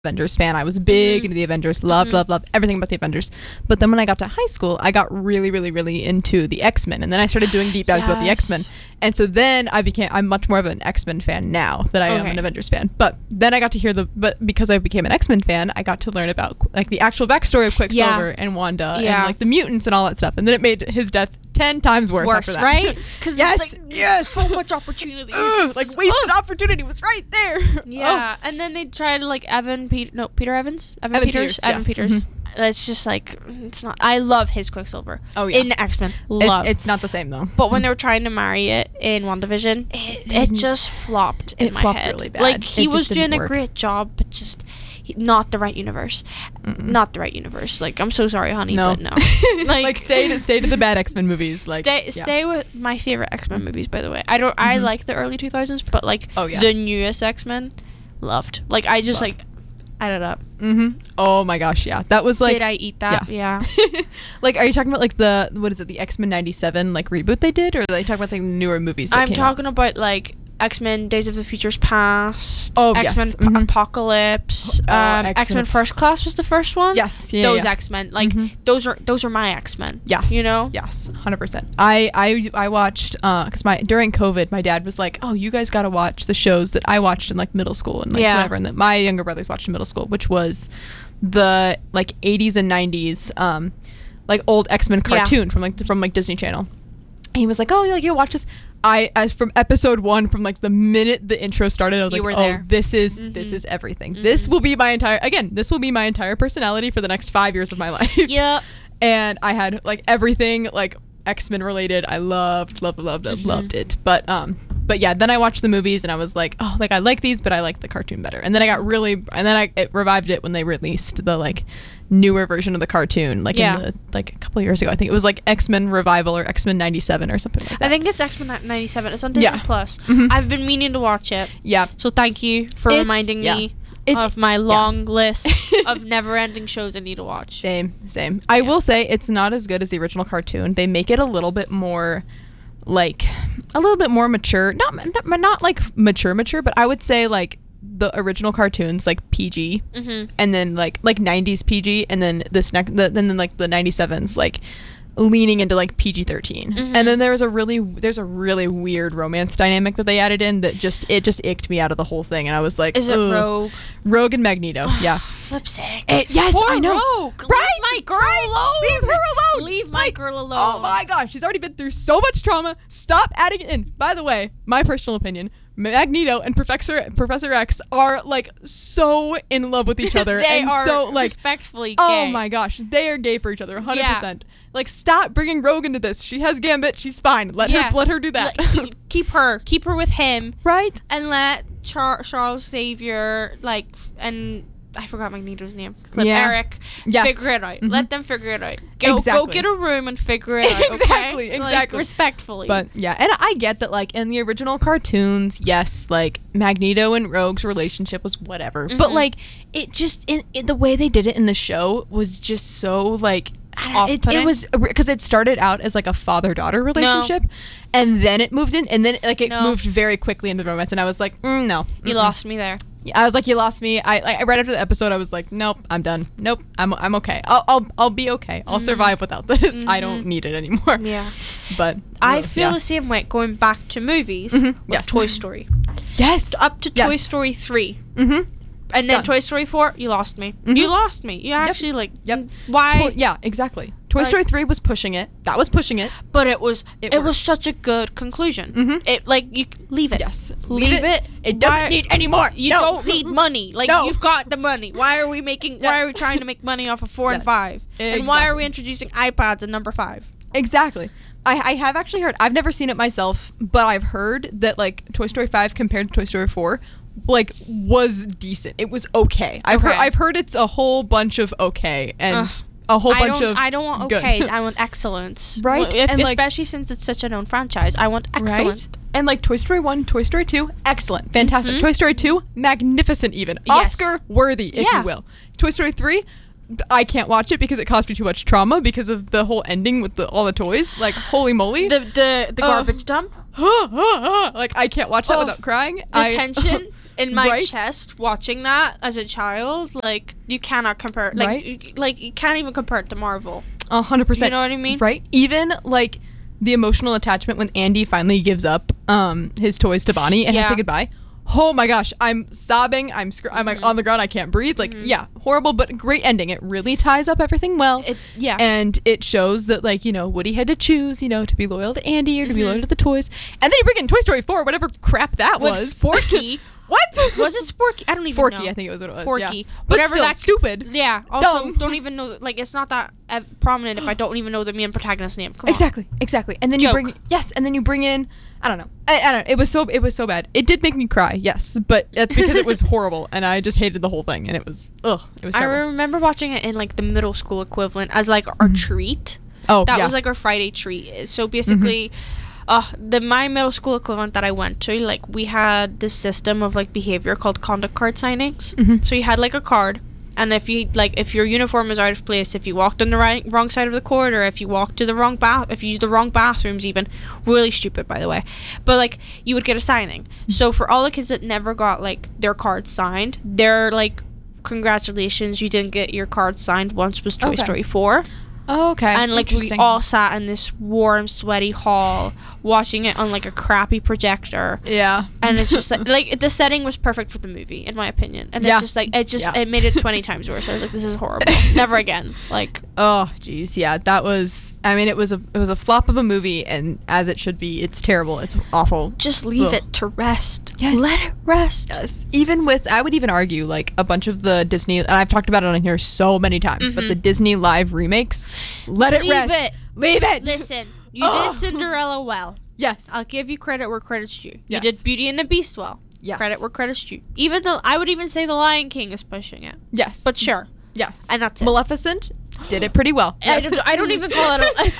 Avengers fan. I was big into the Avengers, loved everything about the Avengers. But then when I got to high school, I got really, really, really into the X-Men, and then I started doing deep dives about the X-Men. And so then I'm much more of an X-Men fan now than I am an Avengers fan. But then I got to hear but because I became an X-Men fan, I got to learn about like the actual backstory of Quicksilver and Wanda and like the mutants and all that stuff. And then it made his death 10 times worse after that. Right? Because so much opportunity. Like wasted opportunity was right there. Yeah. And then they tried to like Peter Evans? Evan Peters. It's just like, it's not. I love his Quicksilver. Oh yeah. In X-Men. It's not the same though. But when they were trying to marry it in WandaVision, it just flopped in my head. Really bad. Like he was doing a great job, but just not the right universe. Not the right universe. Like, I'm so sorry, honey, but no. Like stay to the bad X-Men movies. Like stay with my favorite X-Men movies, by the way. I like the early 2000s, but like the newest X-Men, loved. Like I just like add it up. Oh my gosh, yeah. That was like, did I eat that? Yeah. Like, are you talking about like the X-Men 97 like reboot they did, or are they talking about like newer movies that I'm talking about like X-Men Days of the Futures Past, X-Men Apocalypse, X-Men First Class was the first one. Yes, those X-Men, like those are my X-Men. Yes, you know. Yes, 100%. I watched because during COVID my dad was like, oh, you guys got to watch the shows that I watched in like middle school and like whatever, and that my younger brothers watched in middle school, which was the like 80s and 90s like old X-Men cartoon from Disney Channel. And he was like, oh, you'll watch this. As from episode 1, from like the minute the intro started, I was this is everything. This will be my entire personality for the next 5 years of my life. Yeah. And I had like everything like X-Men related. I loved it. But yeah, then I watched the movies and I was like, oh, like I like these, but I like the cartoon better. And then it revived it when they released the like newer version of the cartoon, like in the like a couple of years ago. I think it was like X-Men Revival or X-Men 97 or something like that. I think it's X-Men 97. It's on Disney Plus. I've been meaning to watch it. Yeah. So thank you for reminding me of my long list of never-ending shows I need to watch. Same. I will say it's not as good as the original cartoon. They make it a little bit more mature. Not like mature, but I would say like the original cartoons like PG, and then like 90s PG, and then then like the 97s like leaning into like PG-13, and then there's a really weird romance dynamic that they added in that just icked me out of the whole thing, and I was like, is it Rogue and Magneto? Yeah. Flipsick. Yes, poor I know. Rogue. Right? Leave my girl alone. Leave her alone. Leave my girl alone. Oh my gosh, she's already been through so much trauma. Stop adding it in. By the way, my personal opinion, Magneto and Professor X are like so in love with each other. They are so like respectfully gay. Oh my gosh, they are gay for each other 100%. Yeah. Like, stop bringing Rogue into this. She has Gambit. She's fine. Let her do that. Keep her with him, right? And let Charles Xavier and I forgot Magneto's name. Eric. Yes. Figure it out. Let them figure it out. Go get a room and figure it out. Exactly. Like, respectfully. But yeah, and I get that like in the original cartoons, yes, like Magneto and Rogue's relationship was whatever. But like it just in the way they did it in the show was just so like it was because it started out as like a father-daughter relationship, and then it moved in, and then like it moved very quickly into the romance, and I was like, no, you lost me there. I was like, you lost me. I right after the episode, I was like, nope, I'm done. Nope, I'm okay. I'll be okay. I'll survive without this. I don't need it anymore. Yeah, but I feel the same way going back to movies with Toy Story. Yes, up to Toy Story 3. And then Toy Story 4, you lost me. You lost me. You actually why? Exactly. Toy Story 3 was pushing it. That was pushing it. But it was such a good conclusion. It you leave it. Yes. Leave it. It doesn't need any more. You don't need money. Like you've got the money. Why are we trying to make money off of 4 and 5? Exactly. And why are we introducing iPads in number 5? Exactly. I have actually heard, I've never seen it myself, but I've heard that like Toy Story 5 compared to Toy Story 4 like was decent. It was okay. I've heard it's a whole bunch of okay and a whole bunch of I don't want okays. I want excellence. Right? Especially since it's such a known franchise. I want excellence. Right? And like Toy Story 1, Toy Story 2, excellent. Fantastic. Toy Story 2, magnificent even. Yes. Oscar worthy, if you will. Toy Story 3, I can't watch it because it caused me too much trauma because of the whole ending with all the toys. Like, holy moly. The garbage dump. Like, I can't watch that without crying. The tension in my chest watching that as a child. Like, you cannot compare. Like, you can't even compare it to Marvel. 100%. You know what I mean? Right? Even, like, the emotional attachment when Andy finally gives up his toys to Bonnie and has to say goodbye. Oh my gosh, I'm sobbing. I'm like on the ground. I can't breathe. Like, yeah, horrible, but great ending. It really ties up everything well. And it shows that, like, you know, Woody had to choose, you know, to be loyal to Andy or to be loyal to the toys. And then you bring in Toy Story 4, whatever crap that was. Sporky. What? Was it Sporky? I don't even know. Forky, I think it was what it was. Forky. Yeah. But whatever, still, stupid. Yeah. Also, dumb. Don't even know, like, it's not that prominent if I don't even know the main protagonist's name. Come on. Exactly. And then you bring in, I don't know. I don't know. It was so bad. It did make me cry, yes, but that's because it was horrible and I just hated the whole thing and it was terrible. I remember watching it in, like, the middle school equivalent as, like, our treat. Oh, that was, like, our Friday treat. So basically, my middle school equivalent that I went to, like, we had this system of, like, behavior called conduct card signings. So you had, like, a card, and if your uniform was out of place, if you walked on the wrong side of the court, or if you walked to the wrong if you used the wrong bathrooms, even, really stupid, by the way, but, like, you would get a signing. So for all the kids that never got, like, their cards signed, they're like, congratulations, you didn't get your card signed once was Toy Story 4. Oh, okay. And, like, we all sat in this warm, sweaty hall watching it on, like, a crappy projector. Yeah. And it's just, like the setting was perfect for the movie, in my opinion. And it made it 20 times worse. I was like, this is horrible. Never again. Like. Oh, geez. Yeah, that was, I mean, it was a flop of a movie, and as it should be, it's terrible. It's awful. Just leave it to rest. Yes. Let it rest. Yes. Even with, I would even argue, like, a bunch of the Disney, and I've talked about it on here so many times, but the Disney live remakes, let it rest. Leave it. Listen, you did Cinderella well. Yes. I'll give you credit where credit's due. Yes. You did Beauty and the Beast well. Yes. Credit where credit's due. Even though I would even say The Lion King is pushing it. Yes. But sure. Yes. And that's it. Maleficent did it pretty well. Yes. I don't even call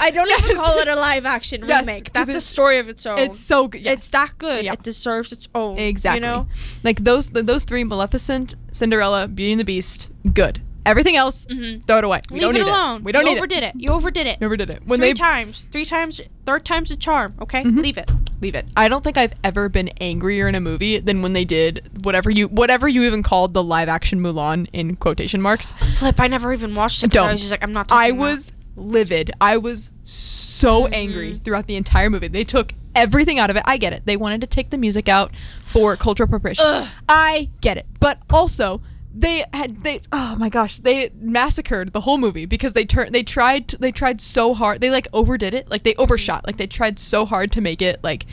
it a live action remake. That's a story of its own. It's so good. Yes. It's that good. Yeah. It deserves its own. Exactly. You know? Like those three, Maleficent, Cinderella, Beauty and the Beast, good. Everything else, throw it away. We don't need it. We don't need it. You overdid it. You overdid it. Three times. Third time's the charm, okay? Leave it. I don't think I've ever been angrier in a movie than when they did whatever you even called the live action Mulan in quotation marks. Flip, I never even watched it. I was just like, I'm not touching that. I was livid. I was so angry throughout the entire movie. They took everything out of it. I get it. They wanted to take the music out for cultural appropriation. I get it. But also, they massacred the whole movie because they tried so hard. They, like, overdid it. Like, they overshot. Like, they tried so hard to make it, like,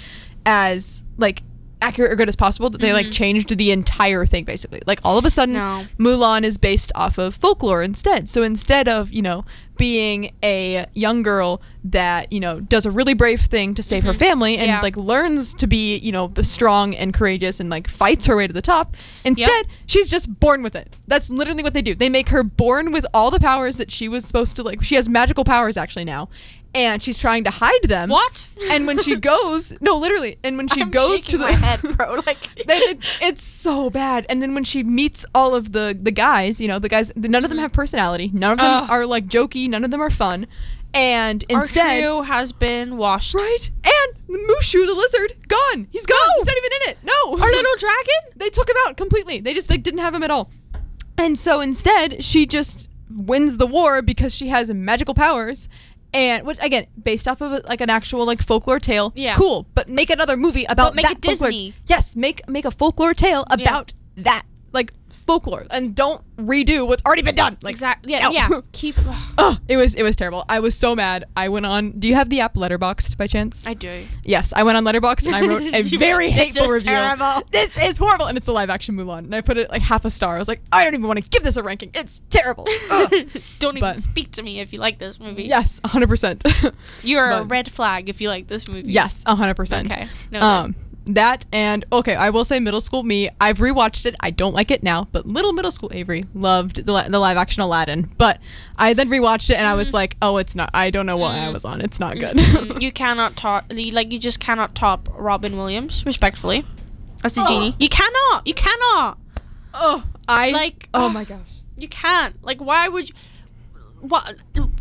as, like, accurate or good as possible that they like changed the entire thing basically. Like all of a sudden Mulan is based off of folklore instead. So instead of, you know, being a young girl that, you know, does a really brave thing to save her family and like learns to be, you know, the strong and courageous and like fights her way to the top, instead she's just born with it. That's literally what they do. They make her born with all the powers that she was supposed to, like, she has magical powers actually now. And she's trying to hide them. What? And when she goes, no, literally. And when she goes to the my head, bro, like it's so bad. And then when she meets all of the guys, you know, the guys, none of them have personality. None of them are like jokey. None of them are fun. And instead, our trio has been washed. Right. And Mushu the lizard gone. He's gone. He's not even in it. No. Our little dragon. They took him out completely. They just like didn't have him at all. And so instead, she just wins the war because she has magical powers. And which again, based off of like an actual like folklore tale, cool. But make another movie about make it Disney. Yes, make a folklore tale about that, like folklore, and don't redo what's already been done. Like exactly, keep. It was terrible. I was so mad. I went on. Do you have the app Letterboxd by chance? I do. Yes, I went on Letterboxd and I wrote a very hateful review. Terrible. This is horrible, and it's a live action Mulan, and I put it like half a star. I was like, I don't even want to give this a ranking. It's terrible. Don't even speak to me if you like this movie. Yes, 100%. You're a red flag if you like this movie. Yes, 100%. Okay. No, that and okay, I will say middle school me. I've rewatched it. I don't like it now, but middle school Avery loved the live action Aladdin. But I then rewatched it and I was like, oh, it's not. I don't know what I was on. It's not good. You cannot top. Like you just cannot top Robin Williams. Respectfully, as the genie, you cannot. You cannot. Oh, oh my gosh. You can't. Like, why would you? What?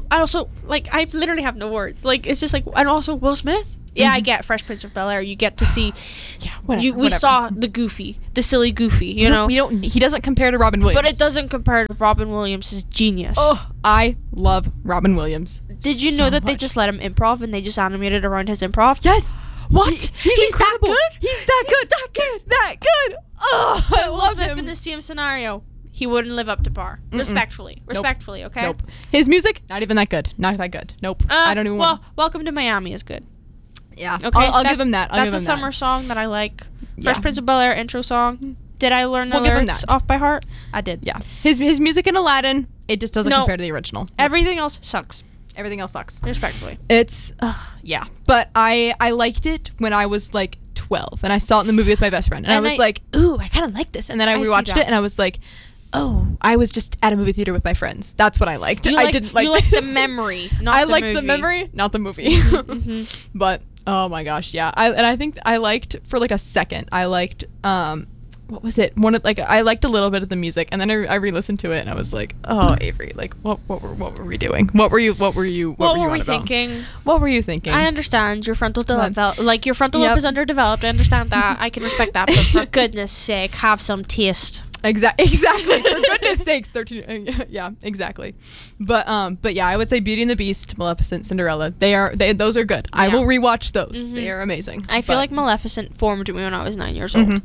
also, like, I literally have no words. Like, it's just like, and also Will Smith. Yeah, I get Fresh Prince of Bel-Air. You get to see. We saw the silly Goofy. You know. He doesn't compare to Robin Williams. But it doesn't compare to Robin Williams' genius. Oh, I love Robin Williams. Did you know that they just let him improv and they just animated around his improv? Yes. What? He's incredible. That good? He's that good. Oh, I love Smith him. In the same scenario, he wouldn't live up to par. Respectfully, okay. Nope. His music, not even that good. Not that good. Nope. I don't even. Well, Welcome to Miami is good. Yeah. Okay. I'll give him that. That's a summer song that I like. Fresh Prince of Bel-Air intro song. Did I learn the lyrics off by heart? I did. Yeah. His music in Aladdin, it just doesn't compare to the original. Everything else sucks. Everything else sucks. Respectfully. It's yeah. But I liked it when I was like 12 and I saw it in the movie with my best friend and I was like, ooh, I kind of like this. And then I rewatched it and I was like, oh, I was just at a movie theater with my friends. That's what I liked. I didn't like. You liked the memory, not the movie. I liked the memory, not the movie. But oh my gosh, yeah. I think I liked for like a second. I liked what was it? I liked a little bit of the music, and then I re-listened to it, and I was like, oh, Avery, like what were we doing? What were we thinking? What were you thinking? I understand your frontal your frontal lobe is underdeveloped. I understand that. I can respect that, but for goodness sake, have some taste. Exactly. For goodness sakes, 13. Yeah, exactly. But yeah, I would say Beauty and the Beast, Maleficent, Cinderella. Those are good. Yeah. I will rewatch those. They are amazing. I feel like Maleficent formed me when I was 9 years old.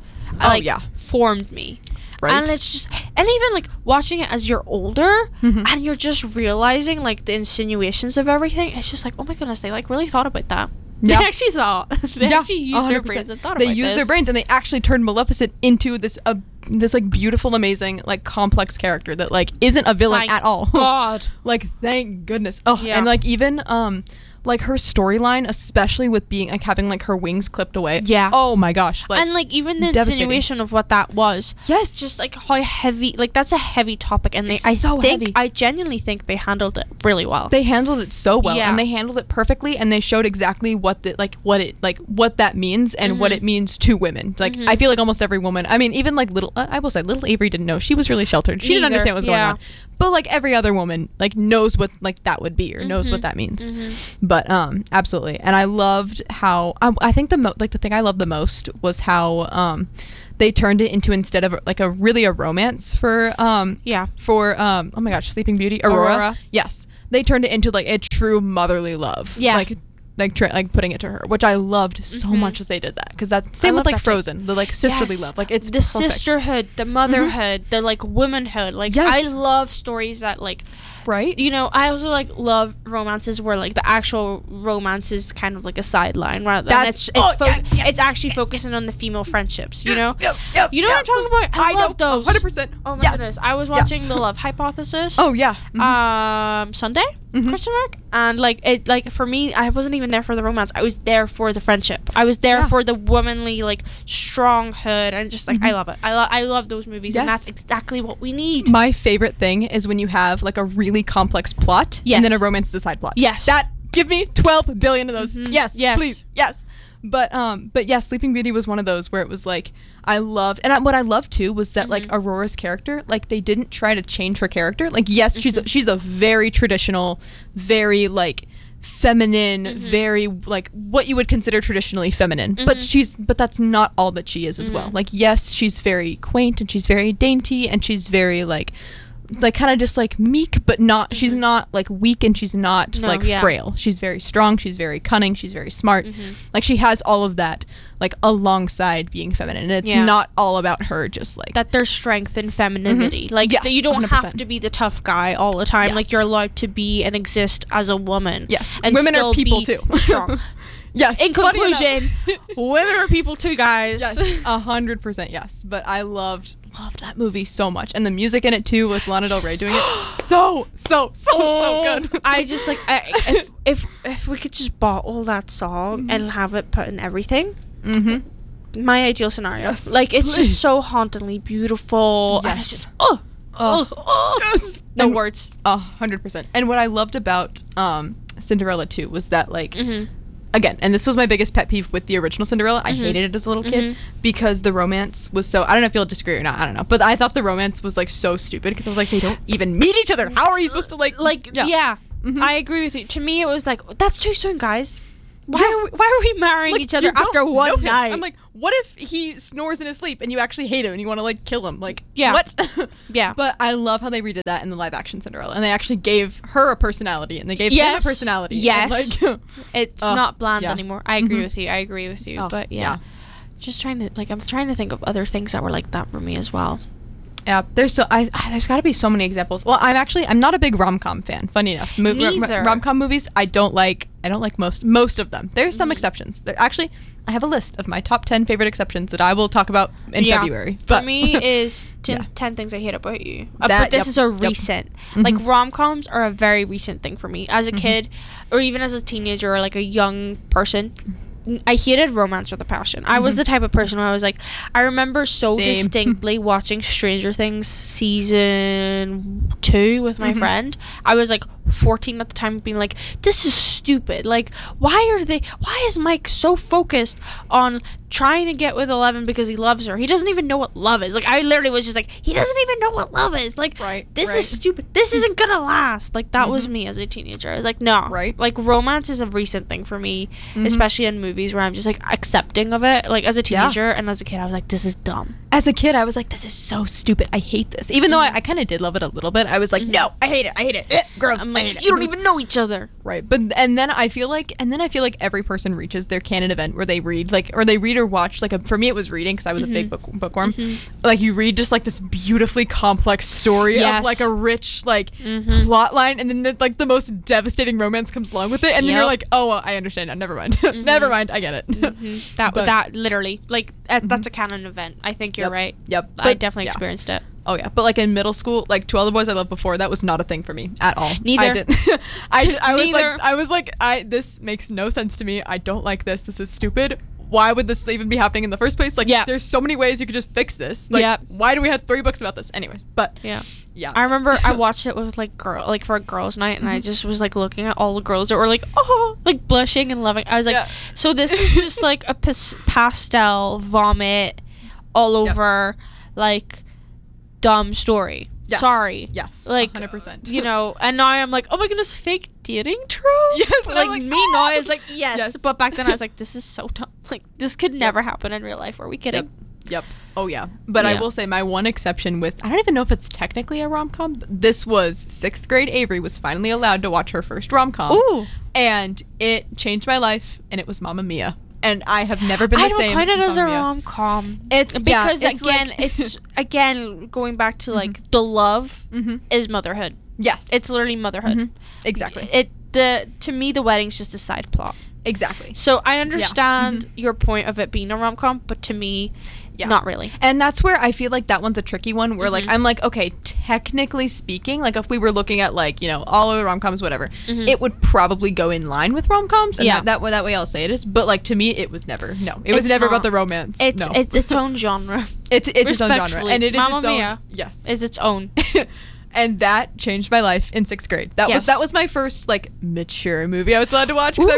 Formed me. Right. And it's just, and even like watching it as you're older and you're just realizing like the insinuations of everything. It's just like, oh my goodness, they like really thought about that. Yeah. They actually thought. They actually used their brains and thought about this. They used their brains and they actually turned Maleficent into this like beautiful, amazing, like complex character that like isn't a villain at all. God. Like thank goodness. Oh, yeah. And like even like her storyline, especially with being like having like her wings clipped away. Yeah. Oh my gosh. Like, and like even the insinuation of what that was. Yes. Just like how heavy, like that's a heavy topic, and I genuinely think they handled it really well. They handled it so well, and they handled it perfectly, and they showed exactly what that means and what it means to women. Like I feel like almost every woman. I mean, even like little Avery didn't know. She was really sheltered. She didn't understand what was going on. But like every other woman like knows what like that would be or knows what that means. But absolutely. And I loved how I think the thing I loved the most was how they turned it into, instead of like a romance for oh my gosh, Sleeping Beauty, Aurora. Yes. They turned it into like a true motherly love. Yeah. Like putting it to her, which I loved so much that they did that, because that same with like Frozen, the like sisterly love, like it's the perfect. Sisterhood, the motherhood, the like womanhood, like I love stories that like, right, you know, I also like love romances where like the actual romance is kind of like a sideline rather than it's actually focusing on the female friendships, you know. You know what I'm talking about? I love those 100%. Oh my goodness, I was watching The Love Hypothesis. Oh yeah. Sunday? Question mark? And like it, like for me, I wasn't even there for the romance. I was there for the friendship. I was there for the womanly like stronghood, and just like I love it. I love those movies, and that's exactly what we need. My favorite thing is when you have like a really complex plot and then a romance to the side plot. Yes. That, give me 12 billion of those. Yes, please. Yes. But yeah, Sleeping Beauty was one of those where it was like I loved, and what I loved too was that like Aurora's character, like they didn't try to change her character. Like yes, she's a very traditional, very like feminine, very like what you would consider traditionally feminine. But that's not all that she is as well. Like yes, she's very quaint and she's very dainty and she's very like kind of just like meek, but not she's not like weak, and she's not frail. She's very strong, she's very cunning, she's very smart. Like she has all of that like alongside being feminine, and it's not all about her just like that. There's strength in femininity. Like you don't 100%. Have to be the tough guy all the time. Like you're allowed to be and exist as a woman. Yes, and women are people too. Strong. Yes. In conclusion, women are people too, guys. Yes, 100% yes. But I loved that movie so much, and the music in it too, with Lana Del Rey doing it, so good. I just like if we could just bottle that song and have it put in everything. My ideal scenario. Yes, like it's just so hauntingly beautiful. Yes. And it's just yes. No words. 100%. And what I loved about Cinderella too was that like. Again, and this was my biggest pet peeve with the original Cinderella. I hated it as a little kid because the romance was so, I don't know if you'll disagree or not, I don't know. But I thought the romance was like so stupid because I was like, they don't even meet each other. How are you supposed to like I agree with you. To me, it was like, that's too soon, guys. Why are we marrying each other after one night? I'm like, what if he snores in his sleep and you actually hate him and you want to like kill him? Like, yeah. What? Yeah. But I love how they redid that in the live action Cinderella, and they actually gave her a personality and they gave him a personality. Yes. Like, it's not bland anymore. I agree with you. I agree with you. But just trying to I'm trying to think of other things that were like that for me as well. Yeah, there's got to be so many examples. Well, I'm not a big rom-com fan. Funny enough, neither. Rom-com movies I don't like most of them. There's some exceptions. I have a list of my top 10 favorite exceptions that I will talk about in February. But for me is 10 things I hate about you. But this is a recent. Like rom-coms are a very recent thing for me. As a kid, or even as a teenager or like a young person, I hated romance with a passion. I was the type of person where I was like, I remember so distinctly watching Stranger Things season 2 with my friend. I was like 14 at the time, being like, this is stupid. Like, why is Mike so focused on trying to get with 11 because he loves her? He doesn't even know what love is. Like, I literally was just like, he doesn't even know what love is. Like, this is stupid. This isn't gonna last. Like, that was me as a teenager. I was like, no. Right. Like, romance is a recent thing for me, especially in movies where I'm just like accepting of it. Like, as a teenager and as a kid, I was like, this is dumb. As a kid, I was like, this is so stupid. I hate this. Even though I kind of did love it a little bit, I was like, no, I hate it. Gross. I'm like, you don't even know each other. Right. But and then I feel like every person reaches their canon event where they read or watch for me it was reading, because I was a big bookworm. Like, you read just like this beautifully complex story of like a rich plot line, and then the most devastating romance comes along with it, and then you're like, oh, well, I understand now. Never mind. Never mind. I get it. That literally, like, that's a canon event. I think you're right. Yep. I definitely experienced it. Oh yeah, but like in middle school, like To All the Boys I Loved Before, that was not a thing for me at all. Neither. I didn't. I was like, this makes no sense to me. I don't like this. This is stupid. Why would this even be happening in the first place? Like, there's so many ways you could just fix this. Like, why do we have 3 books about this? Anyways, but yeah. I remember I watched it with for a girls' night, and I just was like looking at all the girls that were like, oh, like blushing and loving. I was like, so this is just like a pastel vomit all over, like, dumb story. Yes. Sorry. Yes. Like, 100%. You know, and now I'm like, oh my goodness, fake dating trope. Yes. Like, now I was like, yes. But back then I was like, this is so dumb. Like, this could never happen in real life. Are we kidding? Yep. Oh yeah. But I will say my one exception with, I don't even know if it's technically a rom-com, but this was 6th grade Avery was finally allowed to watch her first rom-com. Ooh. And it changed my life, and it was Mamma Mia. And I have never been the same. I don't kind of as a rom-com. It's because it's it's again going back to like the love is motherhood. Yes, it's literally motherhood. Exactly. To me the wedding's just a side plot. Exactly. So I understand your point of it being a rom-com, but to me, not really. And that's where I feel like that one's a tricky one, where like I'm like, okay, technically speaking, like if we were looking at like, you know, all of the rom-coms, whatever, it would probably go in line with rom-coms, and that way I'll say it is. But like to me, it was never. No, it was never about the romance. It's its own genre. It's its own genre, and it is Mamma its own. Mia is its own. And that changed my life in 6th grade. That was my first like mature movie I was allowed to watch, because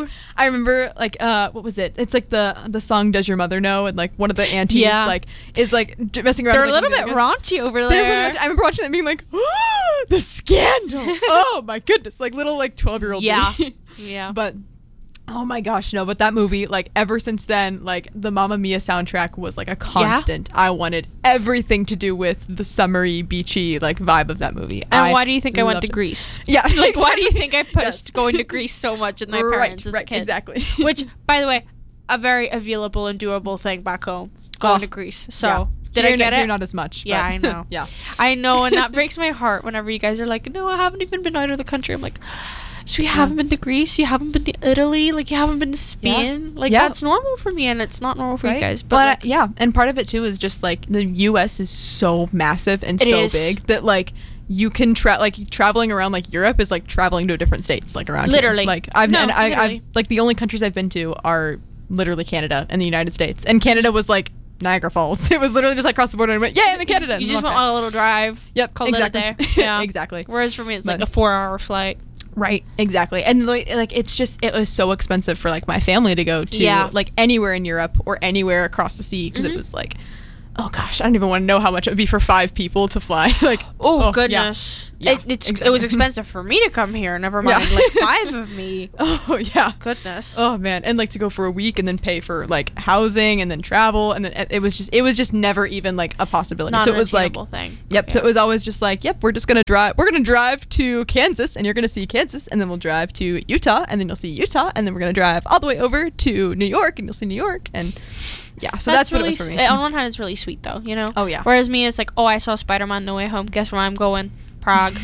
I remember what was it? It's like the song "Does Your Mother Know?" and like one of the aunties like is like messing around. They're with, a little bit raunchy over there. I remember watching that and being like, oh, the scandal. Oh my goodness, like little like 12-year-old me. Yeah. But oh my gosh, no, but that movie, like ever since then, like the Mamma Mia soundtrack was like a constant. I wanted everything to do with the summery, beachy like vibe of that movie. And why do you think I went to Greece? Yeah. Like, why do you think I pushed going to Greece so much with my parents as a kid? Exactly. Which, by the way, a very available and doable thing back home, going to Greece. So did I get it? You're not as much. Yeah, I know. I know, and that breaks my heart whenever you guys are like, no, I haven't even been out of the country. I'm like, so you haven't been to Greece, you haven't been to Italy, like you haven't been to Spain, like that's normal for me, and it's not normal for you guys. But like, and part of it too is just like the U.S. is so massive and so big that like you can traveling around like Europe is like traveling to different states like around literally. Here. Like I've like the only countries I've been to are literally Canada and the United States, and Canada was like Niagara Falls. It was literally just like across the border and went, I'm in Canada. You just went on a little drive. Yep, called exactly. it there. Yeah, exactly. Whereas for me, it's like a 4-hour flight. Right, exactly. And like it was so expensive for like my family to go to like anywhere in Europe or anywhere across the sea, because it was like, oh gosh, I don't even want to know how much it would be for 5 people to fly. Like, oh goodness. Yeah, it was expensive for me to come here. Never mind, like 5 of me. Oh yeah, goodness. Oh man, and like to go for a week and then pay for like housing and then travel, and then it was just never even like a possibility. Not so an it was like, thing. Yep. Yeah. So it was always just like, yep, we're gonna drive to Kansas, and you're gonna see Kansas, and then we'll drive to Utah, and then you'll see Utah, and then we're gonna drive all the way over to New York, and you'll see New York, and yeah. So that's really what it was for me. On one hand, it's really sweet though, you know. Oh yeah. Whereas me, it's like, oh, I saw Spider-Man No Way Home. Guess where I'm going? Prague.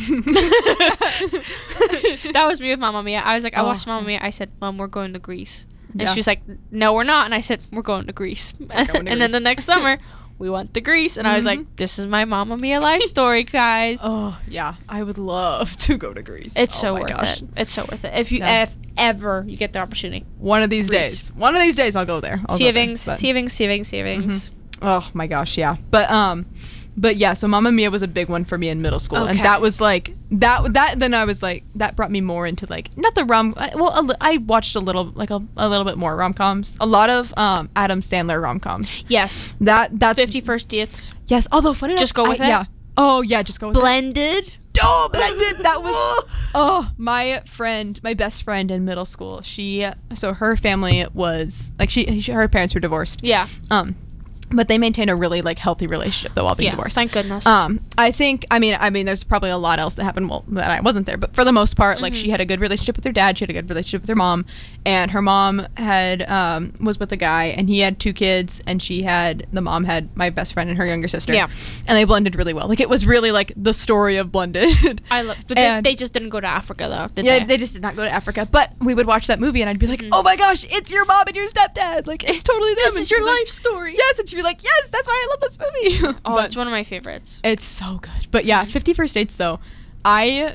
That was me with Mamma Mia. I was like, I watched Mamma Mia. I said, Mom, we're going to Greece. And she was like, no, we're not. And I said, we're going to Greece. And then the next summer, we went to Greece. And I was like, this is my Mamma Mia life story, guys. Oh, yeah. I would love to go to Greece. It's so worth it. It's so worth it. If ever you get the opportunity. One of these days, I'll go there. Savings. Oh my gosh, yeah. But yeah, so Mamma Mia was a big one for me in middle school, and that was like that. Then I was like, that brought me more into like not the I watched a little bit more rom-coms, a lot of Adam Sandler rom-coms. Yes, that 50 First Dates. Yes, although funny enough, just go with it. Yeah. Oh yeah, just go with Blended. It. Oh, Blended. That was my best friend in middle school. So her family was like her parents were divorced. Yeah. But they maintain a really like healthy relationship though while being divorced. Thank goodness. I think I mean there's probably a lot else that happened that I wasn't there, but for the most part, like she had a good relationship with her dad, she had a good relationship with her mom, and her mom had was with a guy, and he had 2 kids, and the mom had my best friend and her younger sister. Yeah. And they blended really well. Like it was really like the story of Blended. But they just didn't go to Africa though, did they? Yeah, they just did not go to Africa. But we would watch that movie, and I'd be like, oh my gosh, it's your mom and your stepdad. Like it's totally them. This is your life story. Yes, and she'd be like, yes, that's why I love this movie. But it's one of my favorites. It's so good. But yeah, 50 First Dates though, I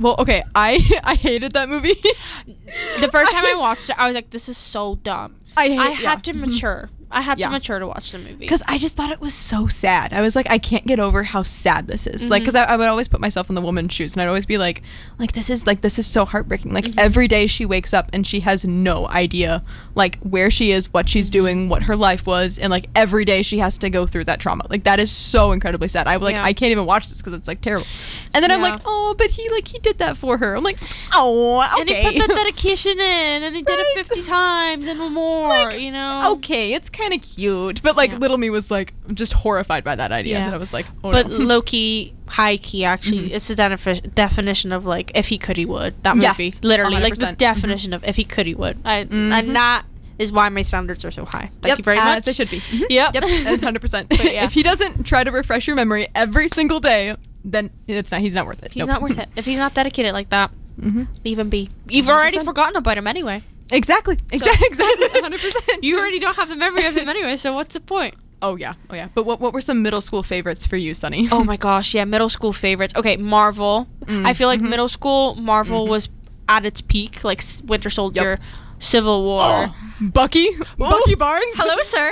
hated that movie. The first time I watched it, I was like, this is so dumb. I had to mature. I had to mature to watch the movie. Because I just thought it was so sad. I was like, I can't get over how sad this is. Like, because I would always put myself in the woman's shoes, and I'd always be like, this is so heartbreaking. Like, every day she wakes up and she has no idea, like, where she is, what she's doing, what her life was, and, like, every day she has to go through that trauma. Like, that is so incredibly sad. I can't even watch this because it's, like, terrible. And then I'm like, oh, but he did that for her. I'm like, oh, okay. And he put that dedication in, and he did it 50 times and more, like, you know? Okay, it's kind of cute, but like little me was like just horrified by that idea. And I was like, oh but no. Low key, high key, actually, it's the definition of like if he could, he would. That movie, literally, 100%. Like the definition of if he could, he would. And that is why my standards are so high. Thank you very much. They should be. Yep, 100%. If he doesn't try to refresh your memory every single day, then he's not worth it. He's not worth it. If he's not dedicated like that, leave him be. You've 100%. Already forgotten about him anyway. Exactly. 100%. You already don't have the memory of him anyway, so what's the point? Oh yeah. But what were some middle school favorites for you, Sunny? Oh my gosh, yeah, middle school favorites. Okay, Marvel. I feel like middle school Marvel was at its peak, like Winter Soldier, Civil War. Bucky Barnes. Hello, sir.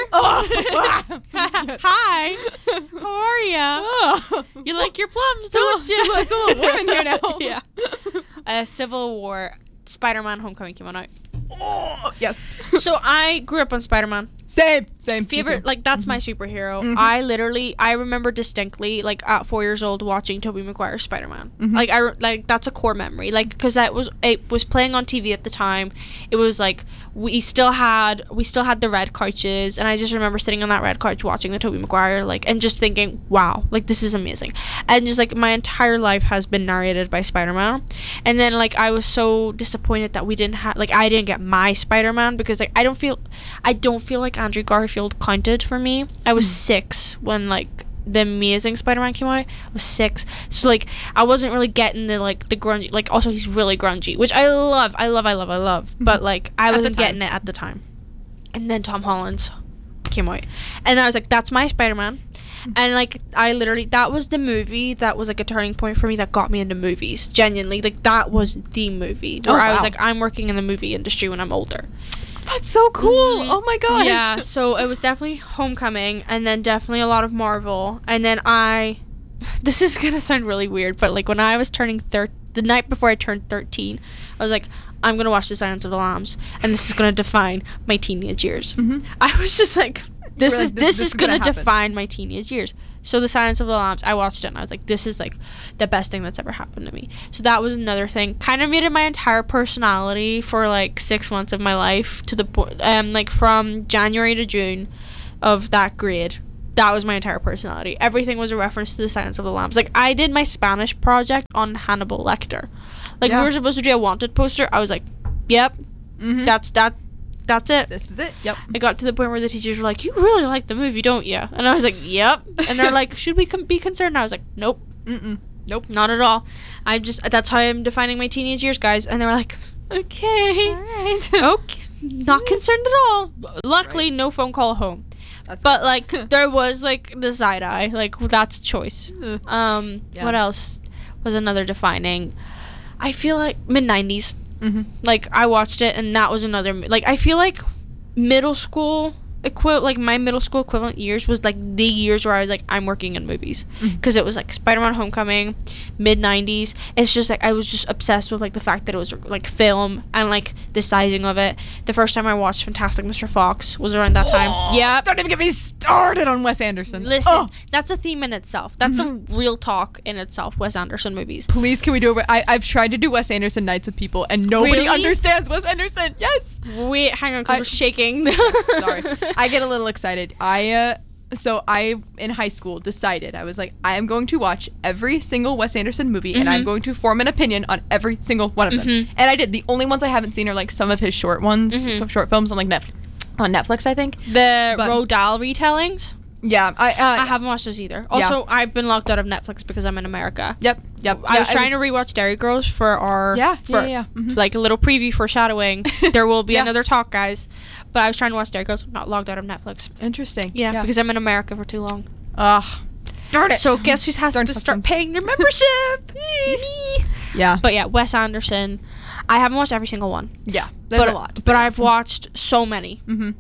Hi. How are ya? You like your plums, don't you? It's a little warm in here now. Yeah. Civil War. Spider-Man Homecoming came out. Oh, yes. So I grew up on Spider-Man. Same. Favorite, like that's my superhero. I remember distinctly, like at 4 years old, watching Tobey Maguire's Spider-Man. Like that's a core memory. Like because it was playing on TV at the time. It was like we still had the red couches, and I just remember sitting on that red couch watching the Tobey Maguire, like, and just thinking, wow, like this is amazing. And just like my entire life has been narrated by Spider-Man. And then like I was so disappointed that we didn't have, like, I didn't get my Spider-Man because like I don't feel like Andrew Garfield counted for me. I was 6 when like the Amazing Spider-Man came out. I was 6, so like I wasn't really getting the like the grungy, like also he's really grungy, which I love, but like I wasn't getting it at the time. And then Tom Holland's came out, and I was like, that's my Spider-Man. And like I literally, that was the movie that was like a turning point for me, that got me into movies. Genuinely, like that was the movie where I was like, I'm working in the movie industry when I'm older. That's so cool. Oh my gosh. Yeah, so it was definitely Homecoming, and then definitely a lot of Marvel. And then this is gonna sound really weird, but like when I was turning the night before I turned 13, I was like, I'm gonna watch The Silence of the Lambs, and this is gonna define my teenage years. I was just like, this is gonna define my teenage years. So The Silence of the Lambs, I watched it and I was like, this is like the best thing that's ever happened to me. So that was another thing. Kind of made it my entire personality for like 6 months of my life, to the point, like from January to June of that grade. That was my entire personality. Everything was a reference to The Silence of the Lambs. Like, I did my Spanish project on Hannibal Lecter. Like, we were supposed to do a wanted poster. I was like, yep, that's it. This is it. Yep. I got to the point where the teachers were like, you really like the movie, don't you? And I was like, yep. And they're like, should we be concerned? And I was like, nope. Nope. Not at all. That's how I'm defining my teenage years, guys. And they were like, okay. All right. Okay. Not concerned at all. Luckily, no phone call home. But like there was like the side eye, like that's a choice. What else was another defining? I feel like mid-90s. Like I watched it and that was another, like I feel like middle school like my middle school equivalent years was like the years where I was like, I'm working in movies, because it was like Spider-Man Homecoming, mid-90s. It's just like I was just obsessed with like the fact that it was like film and like the sizing of it. The first time I watched Fantastic Mr. Fox was around that time. Yeah, don't even get me started on Wes Anderson. Listen, that's a theme in itself. That's a real talk in itself. Wes Anderson movies. Please, can we do it? I've tried to do Wes Anderson nights with people and nobody Really? understands Wes Anderson. Yes. Wait, hang on, because we're shaking. Sorry. I get a little excited. So I, in high school, decided, I was like, I am going to watch every single Wes Anderson movie and I'm going to form an opinion on every single one of them. And I did. The only ones I haven't seen are like some of his short ones, some short films on like on Netflix, I think. The Roald Dahl retellings. Yeah, I haven't watched those either. Also, I've been locked out of Netflix because I'm in America. Yep. I was trying to rewatch Derry Girls for our like a little preview foreshadowing. There will be another talk, guys. But I was trying to watch Derry Girls, not logged out of Netflix. Interesting. Yeah, because I'm in America for too long. Ugh. Darn it. So guess who has to start paying their membership? Me. Yeah. But yeah, Wes Anderson. I haven't watched every single one. Yeah, there's a lot. But I've watched so many.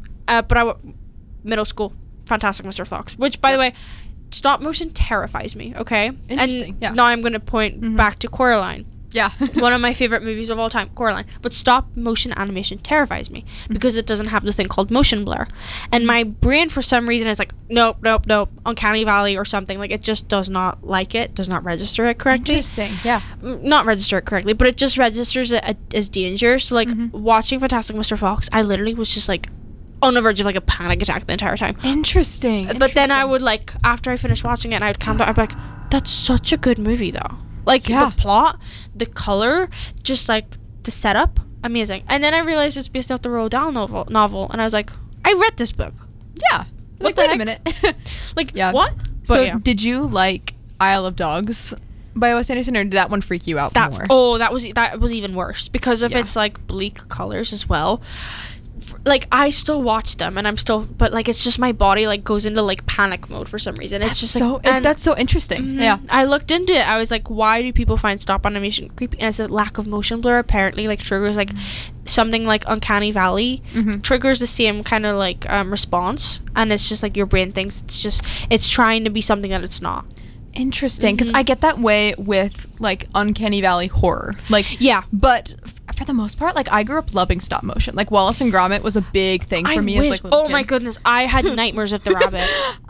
But middle school. Fantastic Mr. Fox, which by the way, stop motion terrifies me. Okay, interesting. And now I'm gonna point back to Coraline. Yeah, one of my favorite movies of all time, Coraline. But stop motion animation terrifies me because it doesn't have the thing called motion blur, and my brain for some reason is like, nope, Uncanny Valley or something. Like it just does not like it, does not register it correctly. Interesting. Yeah, not register it correctly, but it just registers it as danger. So like watching Fantastic Mr. Fox, I literally was just like on the verge of like a panic attack the entire time. Interesting. But then I would like, after I finished watching it and I would calm down, I'd be like, that's such a good movie though. Like the plot, the color, just like the setup, amazing. And then I realized it's based off the Roald Dahl novel and I was like, I read this book. Yeah. Like, wait a minute. Like, what? So did you like Isle of Dogs by Wes Anderson, or did that one freak you out more? Oh, that was even worse because of its like bleak colors as well. Like I still watch them and but like it's just my body like goes into like panic mode for some reason. It's just so like, that's so interesting. Yeah, I looked into it. I was like, why do people find stop animation creepy? And it's a lack of motion blur apparently like triggers like something like Uncanny Valley triggers the same kind of like response, and it's just like your brain thinks it's trying to be something that it's not. Interesting, because I get that way with like Uncanny Valley horror, like but for the most part, like I grew up loving stop motion. Like Wallace and Gromit was a big thing for me as like little kid. My goodness, I had nightmares of the rabbit.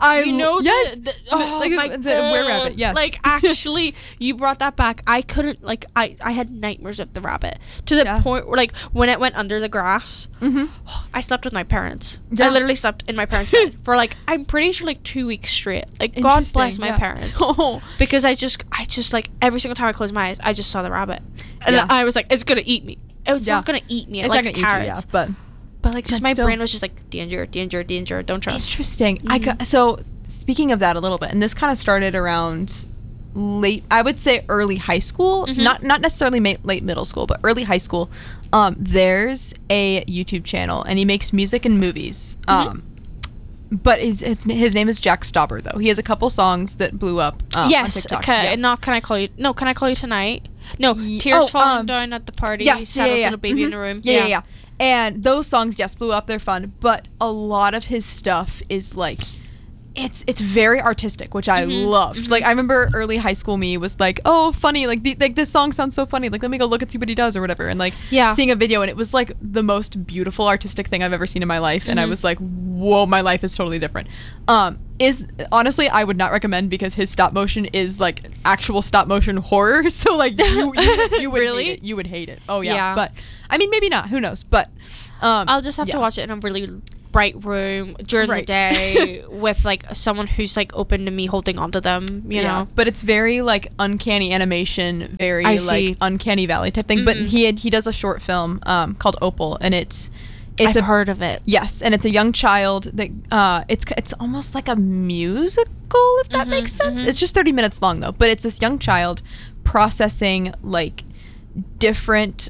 The were-rabbit. Yes, like actually, you brought that back. I couldn't like I had nightmares of the rabbit to the point where like when it went under the grass, I slept with my parents. I literally slept in my parents' bed for like I'm pretty sure like 2 weeks straight. Like God bless my parents. Because I just like every single time I closed my eyes, I just saw the rabbit, and I was like, it's gonna eat me. It's not gonna eat me. It likes carrots, but like just my brain was just like danger, don't trust. Interesting. So speaking of that a little bit, and this kind of started around I would say early high school, not necessarily late middle school, but early high school. There's a YouTube channel, and he makes music and movies. But his name is Jack Stauber, though. He has a couple songs that blew up on TikTok. Not Can I Call You... No, Can I Call You Tonight? No, Tears Falling Down at the Party. Yes, Saddles Little Baby in the Room. Yeah. And those songs, yes, blew up. They're fun. But a lot of his stuff is, like... it's very artistic, which I loved. Like I remember early high school me was like, oh, funny, like this song sounds so funny, like let me go look and see what he does or whatever, and like seeing a video, and it was like the most beautiful artistic thing I've ever seen in my life, and I was like, whoa, my life is totally different. Is honestly I would not recommend, because his stop motion is like actual stop motion horror, so like you would really hate it. You would hate it. Oh yeah. But I mean, maybe not, who knows, but I'll just have to watch it in a really bright room during the day with like someone who's like open to me holding onto them, you know. But it's very like uncanny animation, very like uncanny valley type thing. But he does a short film called Opal, and I've heard of it. Yes, and it's a young child that it's almost like a musical, if that makes sense. It's just 30 minutes long though, but it's this young child processing like different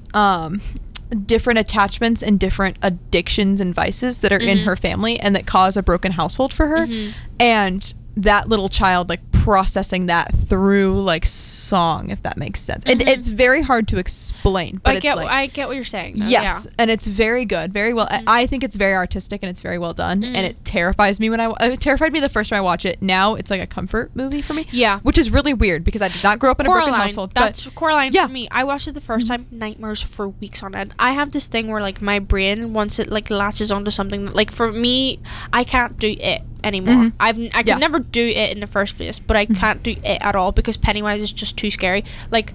attachments and different addictions and vices that are in her family and that cause a broken household for her, and that little child like processing that through like song, if that makes sense. It's very hard to explain, but I get what you're saying though. Yes, and it's very good, very well. I think it's very artistic and it's very well done, and it terrifies me it terrified me the first time I watch it. Now it's like a comfort movie for me, which is really weird because I did not grow up in a broken household. That's Coraline for me. I watched it the first time, nightmares for weeks on end. I have this thing where like my brain, once it like latches onto something, like for me, I can't do it anymore. I could never do it in the first place, but I can't do it at all because Pennywise is just too scary. Like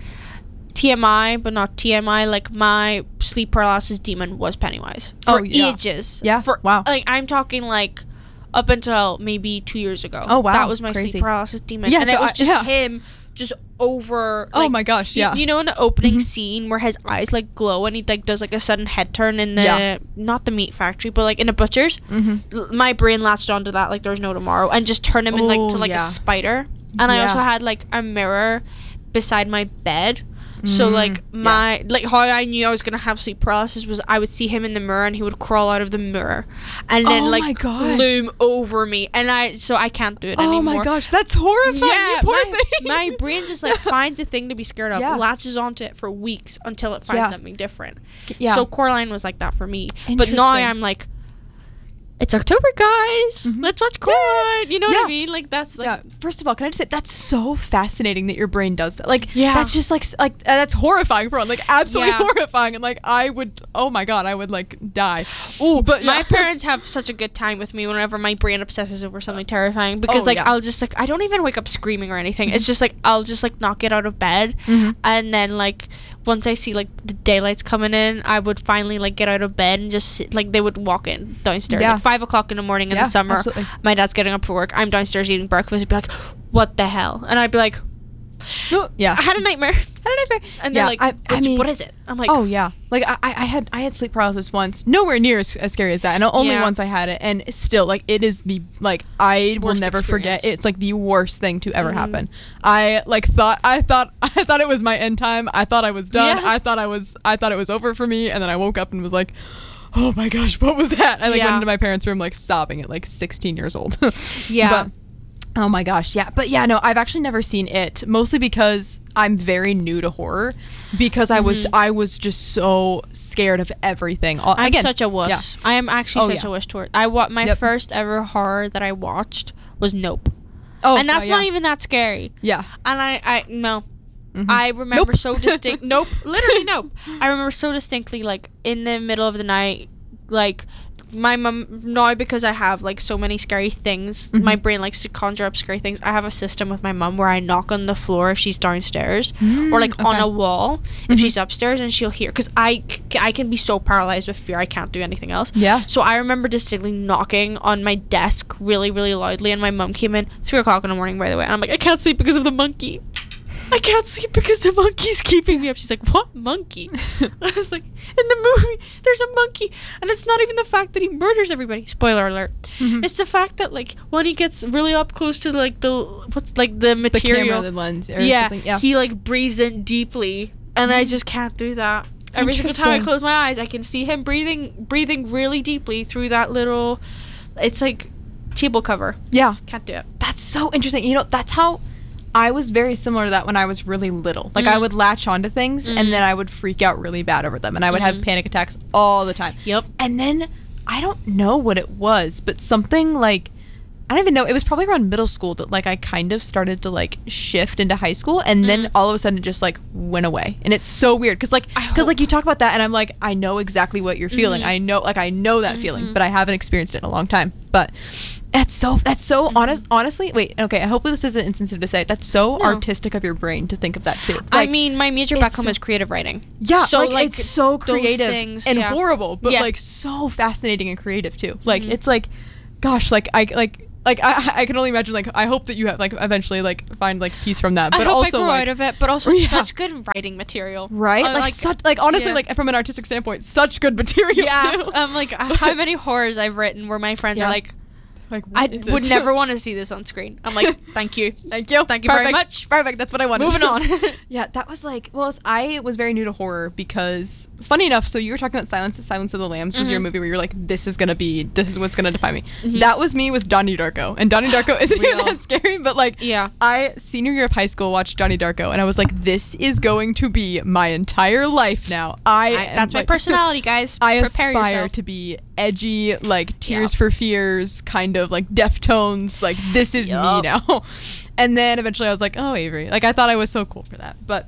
TMI, but not TMI, like my sleep paralysis demon was Pennywise for ages. Wow. Like I'm talking like up until maybe 2 years ago. Oh wow, that was my sleep paralysis demon, and so it was just him just over like, oh my gosh, you know in the opening scene where his eyes like glow and he like does like a sudden head turn in the not the meat factory but like in a butcher's, my brain latched onto that like there's no tomorrow and just turned him in like to like a spider. And I also had like a mirror beside my bed, so like my like how I knew I was gonna have sleep paralysis was I would see him in the mirror and he would crawl out of the mirror and then like loom over me, and I can't do it anymore. Oh my gosh, that's horrifying. Yeah, my brain just like finds a thing to be scared of, latches onto it for weeks until it finds something different. So Coraline was like that for me, but now I'm like, it's October, guys. Let's watch Coraline. You know what I mean? Like that's like. First of all, can I just say that's so fascinating that your brain does that. Like that's just like that's horrifying for one. Like absolutely horrifying, and like I would. Oh my god, I would like die. Oh, but my parents have such a good time with me whenever my brain obsesses over something terrifying because I'll just like I don't even wake up screaming or anything. It's just like I'll just like not get out of bed, and then like once I see like the daylight's coming in, I would finally like get out of bed and just sit, like they would walk in downstairs like 5 o'clock in the morning in the summer. Absolutely. My dad's getting up for work. I'm downstairs eating breakfast. He'd be like, "What the hell?" And I'd be like, "I had a nightmare." And they're like, I mean, what is it? I'm like, oh yeah, like I had sleep paralysis once, nowhere near as scary as that, and only once I had it, and still like it is the like I will never forget. It's like the worst thing to ever happen. I like thought it was my end time. I thought I was done. I thought it was over for me, and then I woke up and was like, oh my gosh, what was that? I like went into my parents' room like sobbing at like 16 years old. But, oh my gosh, but no, I've actually never seen it, mostly because I'm very new to horror, because I was just so scared of everything. I'm such a wuss. I am actually such a wuss toward. My first ever horror that I watched was Nope. Oh, and that's not even that scary. Yeah. And I no. I remember so distinct. Literally nope. I remember so distinctly, like in the middle of the night, like my mom, now because I have like so many scary things, my brain likes to conjure up scary things. I have a system with my mom where I knock on the floor if she's downstairs, or like on a wall if she's upstairs, and she'll hear, because I can be so paralyzed with fear I can't do anything else. So I remember distinctly knocking on my desk really, really loudly, and my mom came in 3 o'clock in the morning, by the way, and I'm like, I can't sleep because of the monkey. I can't sleep because the monkey's keeping me up. She's like, what monkey? I was like, in the movie, there's a monkey. And it's not even the fact that he murders everybody. Spoiler alert. It's the fact that, like, when he gets really up close to, like, the material. The camera, the lens or something. Yeah. He, like, breathes in deeply. And I just can't do that. Every single time I close my eyes, I can see him breathing really deeply through that little, it's like, table cover. Yeah. Can't do it. That's so interesting. You know, that's how I was very similar to that when I was really little. Like, I would latch onto things, and then I would freak out really bad over them, and I would have panic attacks all the time. And then, I don't know what it was, but something like, I don't even know. It was probably around middle school that like I kind of started to like shift into high school, and then all of a sudden it just like went away. And it's so weird because like you talk about that, and I'm like, I know exactly what you're feeling. I know that feeling, but I haven't experienced it in a long time. But that's so honestly. Wait, okay. Hopefully this isn't insensitive to say. That's so artistic of your brain to think of that too. Like, I mean, my major back home is creative writing. Yeah, so like it's so creative and horrible, but like so fascinating and creative too. Like it's like, gosh, like I can only imagine. Like I hope that you have like eventually like find like peace from that. But I hope also I grow like, out of it. But also such good writing material, right? Honestly, like from an artistic standpoint, such good material. Yeah, too. Like how many horrors I've written where my friends are like I would never want to see this on screen. I'm like, thank you very much. Perfect. That's what I wanted. Moving on. Yeah, that was like, well, I was very new to horror because, funny enough, so you were talking about Silence of the Lambs was your movie where you're like, this is what's gonna define me. That was me with Donnie Darko, and Donnie Darko isn't even that scary, but like, I senior year of high school watched Donnie Darko, and I was like, this is going to be my entire life now. That's my personality, guys. I aspire to be edgy, like Tears for Fears, kind of like Deftones, like this is me now. And then eventually I was like, oh, Avery, like I thought I was so cool for that, but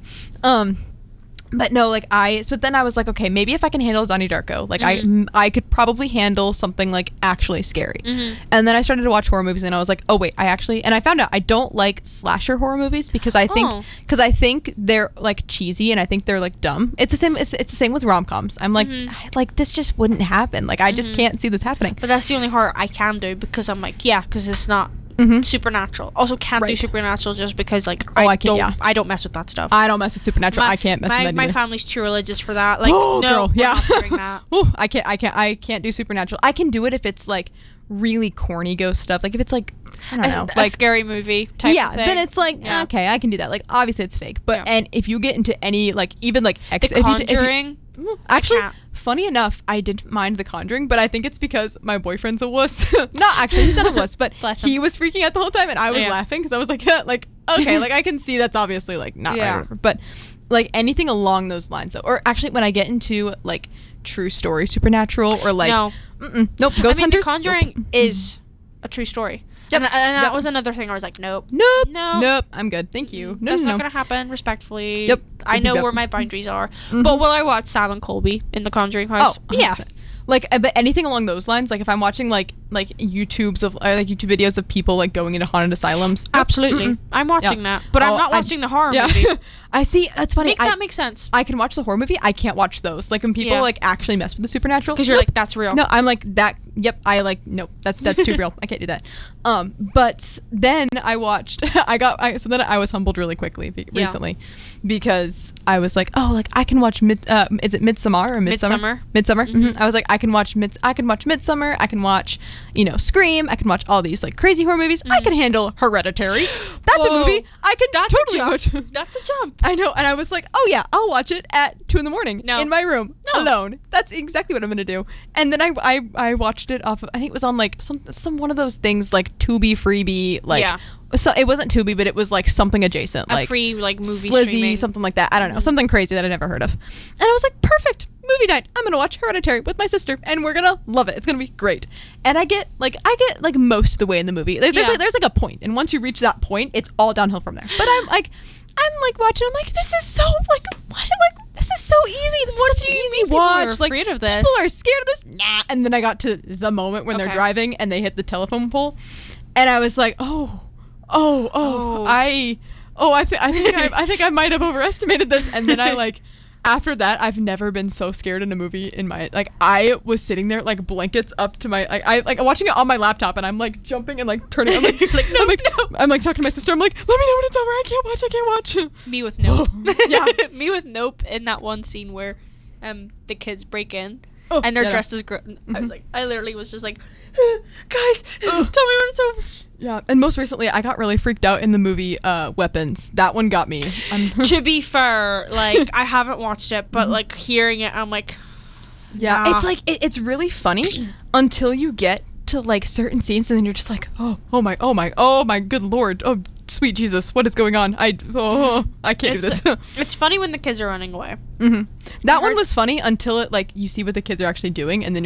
no, like so then I was like, okay, maybe if I can handle Donnie Darko, like I could probably handle something like actually scary. And then I started to watch horror movies, and I was like, oh wait, I found out I don't like slasher horror movies because I think they're like cheesy, and I think they're like dumb. It's the same with rom-coms. I'm like this just wouldn't happen. Like I just can't see this happening. But that's the only horror I can do because I'm like, because it's not supernatural. Also can't do supernatural just because like I don't mess with that stuff. I don't mess with supernatural. I can't mess with that. My family's too religious for that. Like no, girl, we're not doing that. I can't do supernatural. I can do it if it's like really corny ghost stuff. Like if it's like I don't know, like a scary movie type of thing. Then it's like okay, I can do that. Like obviously it's fake, but and if you get into any like even like The Conjuring, actually. Funny enough, I didn't mind The Conjuring, but I think it's because my boyfriend's a wuss. Not actually, he's not a wuss, but he was freaking out the whole time, and I was laughing because I was like, okay, like I can see that's obviously like not right, or whatever. But like anything along those lines, though, or actually when I get into like true story supernatural or like nope, Ghost Hunters. The Conjuring is a true story. Yep. And that was another thing. I was like, nope. I'm good. Thank you. That's not gonna happen. Respectfully. Yep. I know where my boundaries are. But will I watch Sam and Colby in the Conjuring house? Oh, yeah. Like, but anything along those lines, like if I'm watching like YouTube videos of people like going into haunted asylums, absolutely, I'm watching that, but I'm not watching the horror movie. I see. That's funny. That makes sense. I can watch the horror movie. I can't watch those. Like when people like actually mess with the supernatural, because you're like, that's real. No, I'm like that. Yep. I like nope. That's too real. I can't do that. But then I watched. So then I was humbled really quickly recently, because I was like, oh, like I can watch is it Midsommar or Midsummer? Midsummer. I was like, I can watch Midsommar. I can watch, Scream. I can watch all these like crazy horror movies. I can handle Hereditary. That's a movie I can totally watch. That's a jump. I know, and I was like, oh yeah, I'll watch it at 2 a.m. in my room alone. That's exactly what I'm gonna do. And then I watched it off of, I think it was on like some one of those things like Tubi, Freebie, like so it wasn't Tubi, but it was like something adjacent, like free like movie Slizzy, streaming, something like that. I don't know, something crazy that I never heard of. And I was like, perfect. Movie night. I'm gonna watch Hereditary with my sister, and we're gonna love it. It's gonna be great. And I get like most of the way in the movie. There's like a point, and once you reach that point, it's all downhill from there. But I'm like watching. I'm like, this is so like what? Like this is so easy. This is such an easy watch. People are afraid of this. People are scared of this. Nah. And then I got to the moment when they're driving and they hit the telephone pole, and I was like, I think I might have overestimated this. And then I like. After that, I've never been so scared in a movie in my, like, I was sitting there, like, blankets up to my, like, watching it on my laptop, and I'm, like, jumping and, like, turning, I'm, like, I'm, like, talking to my sister, I'm, like, let me know when it's over, I can't watch. Me with Nope. Me with Nope in that one scene where, the kids break in, and they're dressed as, I was, like, I literally was just, like, guys, tell me when it's over. Yeah, and most recently, I got really freaked out in the movie Weapons. That one got me. To be fair, like, I haven't watched it, but, like, hearing it, I'm like... Yeah, it's like, it's really funny until you get to, like, certain scenes, and then you're just like, oh my good Lord. Oh, sweet Jesus, what is going on? I can't do this. It's funny when the kids are running away. That one was funny until it, like, you see what the kids are actually doing, and then you're like,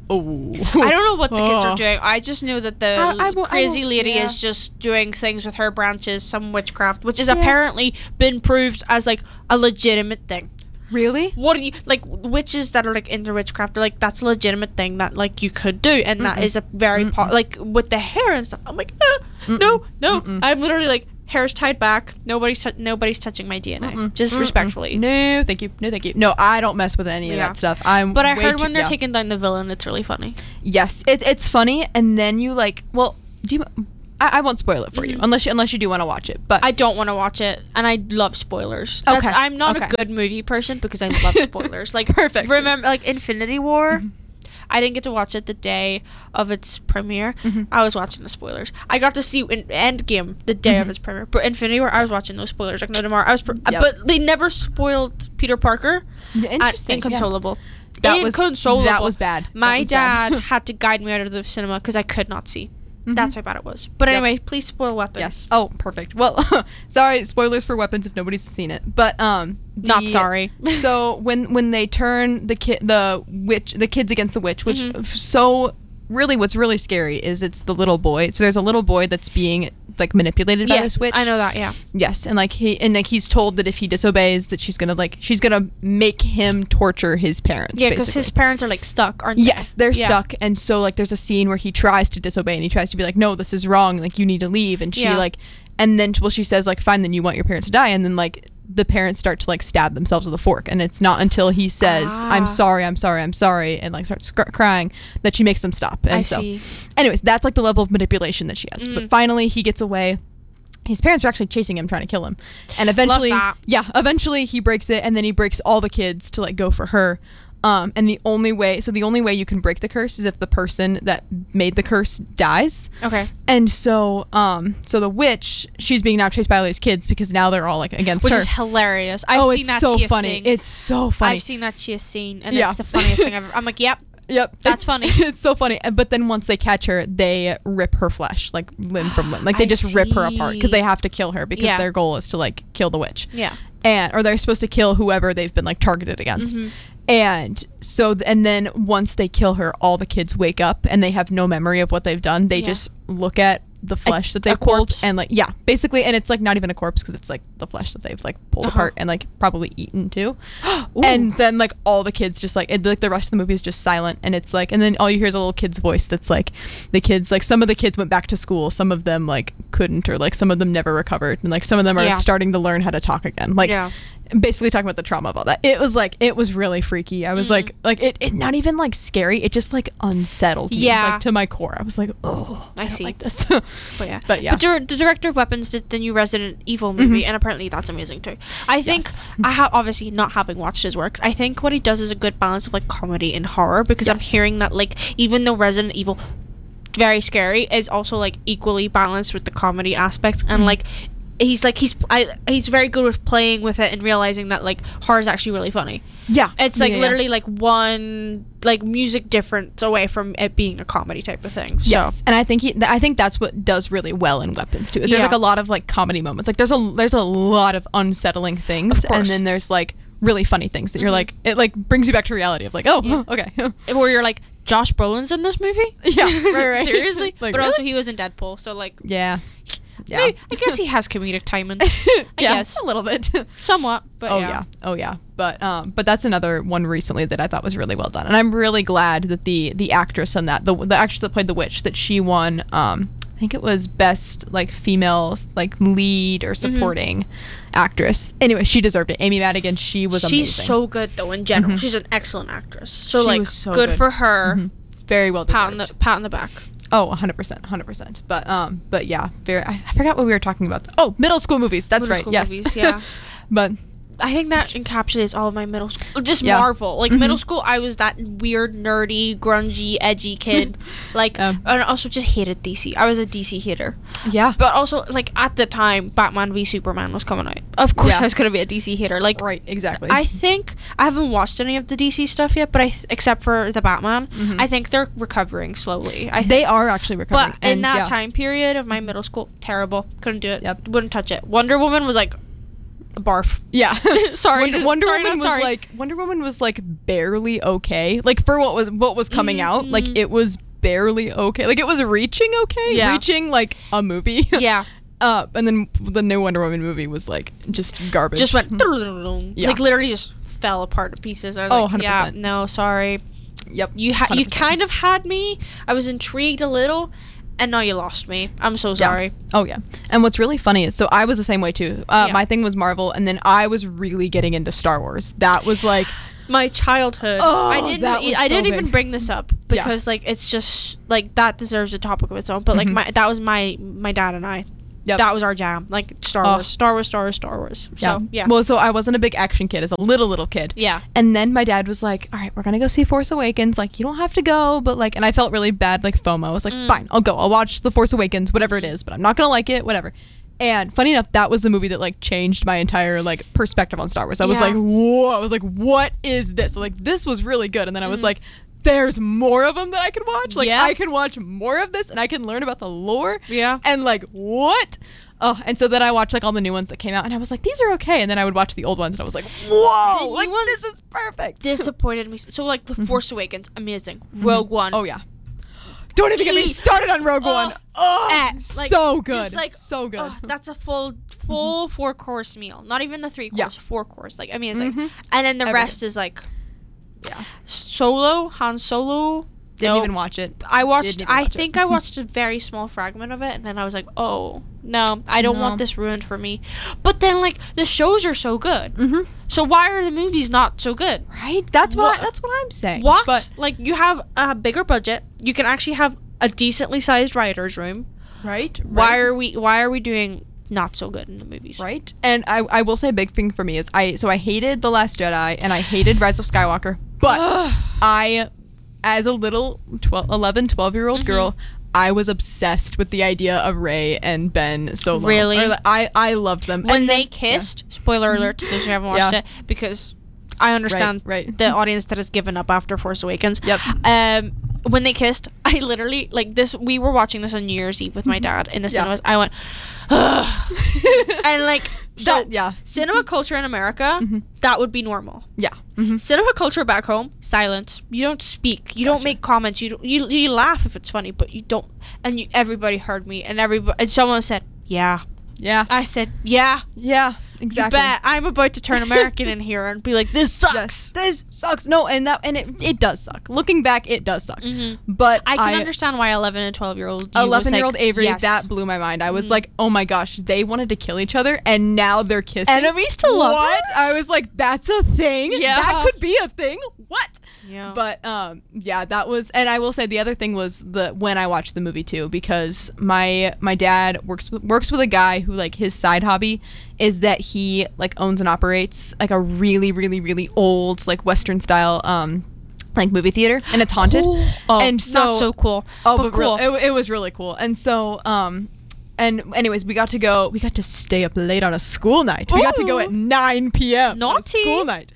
Oh. I don't know what the kids are doing. I just know that the crazy lady is just doing things with her branches, some witchcraft, which is apparently been proved as like a legitimate thing. Really? What do you like? Witches that are like into witchcraft are like, that's a legitimate thing that like you could do, and that is a very like with the hair and stuff. I'm like, no. I'm literally like, hair's tied back. Nobody's touching my DNA. Just respectfully. No, thank you. No, I don't mess with any of that stuff. But I heard when they're taking down the villain, it's really funny. Yes, it's funny, and then you like, well, do you? I won't spoil it for you unless you do want to watch it. But I don't want to watch it, and I love spoilers. I'm not a good movie person because I love spoilers. Like, perfect. Remember, like Infinity War. I didn't get to watch it the day of its premiere. I was watching the spoilers. I got to see Endgame the day of its premiere, but Infinity War, I was watching those spoilers like no tomorrow. But they never spoiled Peter Parker. Interesting. Inconsolable. That was bad. My dad had to guide me out of the cinema because I could not see. That's how bad it was. But anyway, please spoil Weapons. Yes. Oh, perfect. Well, sorry, spoilers for Weapons if nobody's seen it. But not sorry. So when they turn the kids against the witch, which what's really scary is it's the little boy. So there's a little boy that's being like manipulated by this witch. I know that, yeah. Yes, and he's told that if he disobeys that she's gonna make him torture his parents. Yeah, because his parents are like stuck, aren't they? Yes, they're stuck, and so like there's a scene where he tries to disobey and he tries to be like, no, this is wrong, like you need to leave, and she and then she says like, fine, then you want your parents to die, and then like the parents start to like stab themselves with a fork, and it's not until he says I'm sorry and like starts crying that she makes them stop. And anyways, that's like the level of manipulation that she has. But finally he gets away. His parents are actually chasing him, trying to kill him, and eventually he breaks it, and then he breaks all the kids to like go for her. And the only way you can break the curse is if the person that made the curse dies. Okay. And so the witch, she's being now chased by all these kids because now they're all like against her. Which is hilarious. I've seen that so funny. It's so funny. I've seen that Chia scene, and it's the funniest thing ever. I'm like, yep, that's funny. It's so funny. But then once they catch her, they rip her flesh, like limb from limb. Like they just rip her apart because they have to kill her because their goal is to like kill the witch. Yeah. Or they're supposed to kill whoever they've been like targeted against. And so, and then once they kill her, all the kids wake up and they have no memory of what they've done. They just look at the flesh that they've pulled and like, basically, and it's like not even a corpse because it's like the flesh that they've like pulled apart and like probably eaten too. And then like all the kids just like the rest of the movie is just silent, and it's like, and then all you hear is a little kid's voice that's like, the kids, like some of the kids went back to school, some of them like couldn't, or like some of them never recovered, and like some of them are starting to learn how to talk again, like basically talking about the trauma of all that. It was really freaky. I was like it not even like scary, it just like unsettled me like to my core. I was like, oh, I don't like this. But the director of Weapons did the new Resident Evil movie, and apparently that's amazing too. I think I have, obviously not having watched his works, I think what he does is a good balance of like comedy and horror, because I'm hearing that like even though Resident Evil very scary is also like equally balanced with the comedy aspects, and like he's very good with playing with it and realizing that like horror is actually really funny. It's like literally like one like music difference away from it being a comedy type of thing. And I think that's what does really well in Weapons too, is there's like a lot of like comedy moments, like there's a lot of unsettling things, and then there's like really funny things that you're like, it like brings you back to reality of like, okay, where you're like, Josh Brolin's in this movie? Right. Seriously? Like, but also he was in Deadpool, so like I guess he has comedic timing. I guess a little bit, somewhat. But But that's another one recently that I thought was really well done, and I'm really glad that the actress on that, the actress that played the witch, that she won. I think it was best like female like lead or supporting actress. Anyway, she deserved it. Amy Madigan, she's amazing. She's so good though in general. She's an excellent actress. So she like so good for her. Very well deserved. Pat on the back. Oh, 100%. But yeah, I forgot what we were talking about. Middle school movies. That's right. Yes. Movies, yeah. But I think that encapsulates all of my middle school. Just Marvel. Like middle school, I was that weird, nerdy, grungy, edgy kid. Like, and also just hated DC. I was a DC hater. Yeah. But also, like at the time, Batman v Superman was coming out. Of course, I was gonna be a DC hater. Like, right, exactly. I think I haven't watched any of the DC stuff yet, but except for the Batman, I think they're recovering slowly. They are actually recovering. But in that time period of my middle school, terrible. Couldn't do it. Wouldn't touch it. Wonder Woman was like barf. Yeah. Sorry. Wonder Woman was like barely okay. Like for what was coming out, like it was barely okay. Like it was reaching okay. Yeah. Reaching like a movie. Yeah. And then the new Wonder Woman movie was like just garbage. Just went like literally just fell apart to pieces. I was 100%. Yeah, no, sorry. Yep. You kind of had me. I was intrigued a little. And now you lost me. I'm so sorry. Yeah. Oh, yeah. And what's really funny is, so I was the same way, too. My thing was Marvel, and then I was really getting into Star Wars. That was, like... my childhood. Oh, I didn't even bring this up because, like, it's just, like, that deserves a topic of its own. But, like, that was my dad and I. Yep. That was our jam. Like, Star Wars. So, yeah. Well, so I wasn't a big action kid as a little kid. Yeah. And then my dad was like, all right, we're going to go see Force Awakens. Like, you don't have to go. But, like, and I felt really bad, like, FOMO. I was like, fine, I'll go. I'll watch The Force Awakens, whatever it is. But I'm not going to like it, whatever. And funny enough, that was the movie that, like, changed my entire, like, perspective on Star Wars. I was like, whoa. I was like, what is this? So, like, this was really good. And then I was like, there's more of them that I can watch. Like, I can watch more of this and I can learn about the lore. Yeah. And, like, what? Oh, and so then I watched, like, all the new ones that came out and I was like, these are okay. And then I would watch the old ones and I was like, whoa, like, this is perfect. Disappointed me. So, like, The Force Awakens, amazing. Rogue One. Oh, yeah. Don't even get me started on Rogue One. Oh, like, so good. Just, like, so good. That's a full 4-course meal. Not even the 3-course, 4-course. Like, amazing. And then the rest is, like... Yeah. Han Solo. Didn't even watch it. I think I watched a very small fragment of it, and then I was like, oh, no, I don't want this ruined for me. But then, like, the shows are so good. So why are the movies not so good? Right? That's what I'm saying. What? But, like, you have a bigger budget. You can actually have a decently sized writer's room. Right? Why are we doing... not so good in the movies, right? And I will say a big thing for me is I hated The Last Jedi and I hated Rise of Skywalker, but I, as a little 12-year-old girl, I was obsessed with the idea of Rey and Ben Solo. Really? I loved them. When they kissed, spoiler alert to those who haven't watched it, because I understand the audience that has given up after Force Awakens. Yep. When they kissed, I literally, like, this, we were watching this on New Year's Eve with my dad in the cinemas. I went, ugh. And, like, so, cinema culture in America, that would be normal. Yeah. Cinema culture back home, silence. You don't speak. You don't make comments. You laugh if it's funny, but you don't. And everybody heard me, and someone said, yeah. Yeah. I said, yeah. Yeah. Exactly. You bet. I'm about to turn American in here and be like, this sucks. Yes, this sucks. No, and it does suck. Looking back, it does suck. But I can understand why 11 and 12-year-old 11-year-old Avery, that blew my mind. I was like, oh my gosh, they wanted to kill each other and now they're kissing. Enemies to lovers? What? I was like, that's a thing? Yeah. That could be a thing? What? Yeah. But that was, and I will say the other thing was when I watched the movie too, because my dad works with a guy who, like, his side hobby is that he, like, owns and operates, like, a really, really, really old, like, Western style like, movie theater, and it's haunted. Oh, and so not so cool. Oh, but cool. It was really cool. And so and anyways, we got to stay up late on a school night. We got to go at 9 p.m. Naughty. on a school night.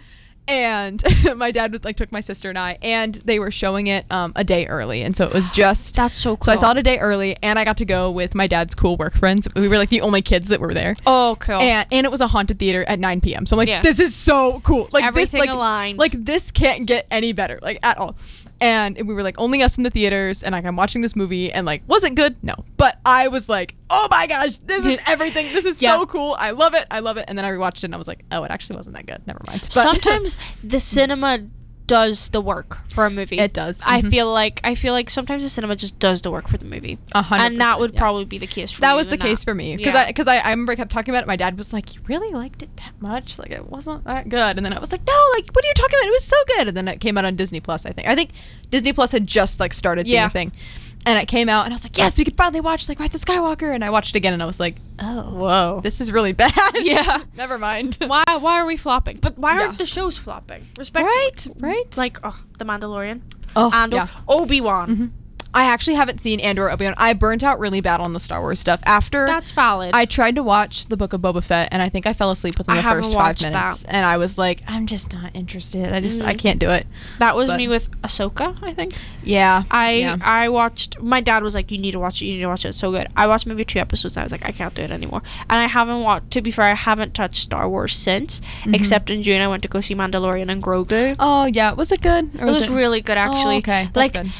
And my dad was, like, took my sister and I, and they were showing it a day early, and so it was just that's so cool. So I saw it a day early, and I got to go with my dad's cool work friends. We were, like, the only kids that were there. Oh, cool. And it was a haunted theater at 9 p.m. So I'm like, this is so cool. Like, everything this, like, aligned. Like, this can't get any better, like, at all. And we were, like, only us in the theaters, and, like, I'm watching this movie, and, like, was it good? No. But I was like, oh my gosh, this is everything. This is so cool. I love it. And then I rewatched it, and I was like, oh, it actually wasn't that good. Never mind. But sometimes the cinema does the work for a movie. It does. I feel like sometimes the cinema just does the work for the movie. 100%. And that would probably be the case for that you. Was the case for me. Because I remember I kept talking about it. My dad was like, you really liked it that much? Like, it wasn't that good. And then I was like, no, like, what are you talking about? It was so good. And then it came out on Disney Plus, I think. I think Disney Plus had just, like, started being a thing. And it came out, and I was like, yes, we could finally watch, like, Rise of Skywalker. And I watched it again, and I was like, oh, whoa, this is really bad. Yeah. Never mind. Why are we flopping? But why are the shows flopping? Respectively. Right. Like, The Mandalorian. Oh, Andor. Obi-Wan. I actually haven't seen Andor Obi-Wan. I burnt out really bad on the Star Wars stuff. After that's valid. I tried to watch the Book of Boba Fett, and I think I fell asleep within the first 5 minutes. And I was like, I'm just not interested. I can't do it. That was me with Ahsoka, I think. Yeah. I watched. My dad was like, you need to watch it. You need to watch it. It's so good. I watched maybe 2 episodes. And I was like, I can't do it anymore. And I haven't watched. To be fair, I haven't touched Star Wars since. Except in June, I went to go see Mandalorian and Grogu. Oh yeah, was it good? It was really good actually. Oh, okay, that's good.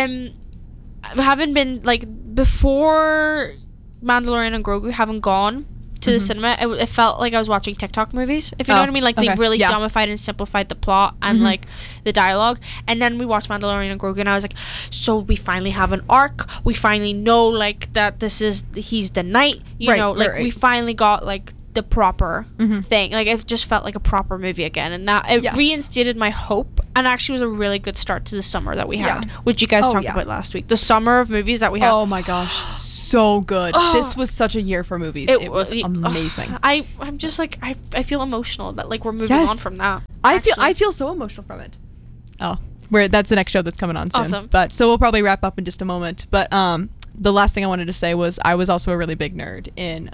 I haven't been before Mandalorian and Grogu haven't gone to the cinema. It felt like I was watching TikTok movies, if you know what I mean. Like they really dumbified and simplified the plot and like the dialogue. And then we watched Mandalorian and Grogu, and I was like, so we finally have an arc. We finally know like that he's the knight. You know, like we finally got like the proper thing. Like it just felt like a proper movie again, and that it reinstated my hope, and actually was a really good start to the summer that we had, which you guys talked about last week. The summer of movies that we had. Oh my gosh, so good. This was such a year for movies. It was amazing. I'm just like I feel emotional that like we're moving on from that. I feel so emotional from it. Oh, that's the next show that's coming on soon. Awesome. But so we'll probably wrap up in just a moment. But the last thing I wanted to say was I was also a really big nerd in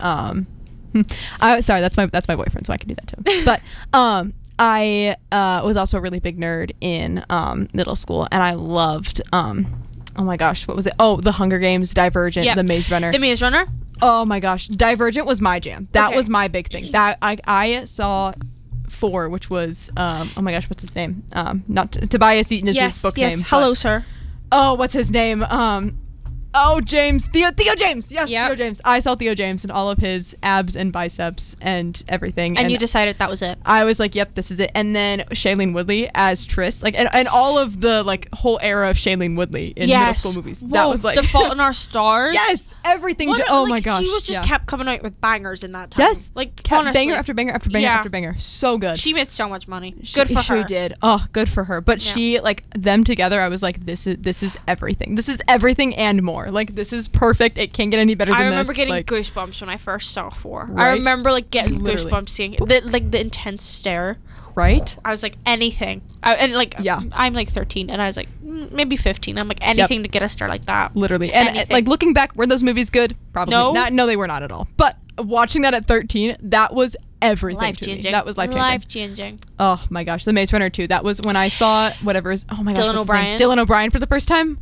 sorry, that's my boyfriend, so I can do that to him. But I was also a really big nerd in middle school, and I loved oh my gosh, what was it? Oh, The Hunger Games, Divergent, The Maze Runner. The Maze Runner? Oh my gosh, Divergent was my jam. That was my big thing. That I saw 4, which was oh my gosh, what's his name? Not Tobias Eaton is his book name. Hello, sir. Oh, what's his name? Oh, James. Theo James. Yes, Theo James. I saw Theo James and all of his abs and biceps and everything. And you decided that was it. I was like, yep, this is it. And then Shailene Woodley as Triss. Like, and all of the, like, whole era of Shailene Woodley in middle school movies. Whoa, that was like... The Fault in Our Stars? Yes! Everything. Oh, my gosh. She was just kept coming out with bangers in that time. Yes. Like, honestly. Banger after banger after banger after banger. So good. She made so much money. Good for her. She did. Oh, good for her. But she, like, them together, I was like, this is everything. This is everything and more. Like, this is perfect. It can't get any better than this. I remember getting goosebumps when I first saw 4. Right? I remember like getting goosebumps seeing the intense stare. Right? I was like, anything. I'm like 13, and I was like, maybe 15. I'm like, anything to get a stare like that. Literally. And like looking back, were those movies good? Probably not. No, they were not at all. But watching that at 13, that was everything. Life-changing. That was life-changing. Life-changing. Oh my gosh, The Maze Runner 2. That was when I saw oh my gosh, Dylan O'Brien for the first time.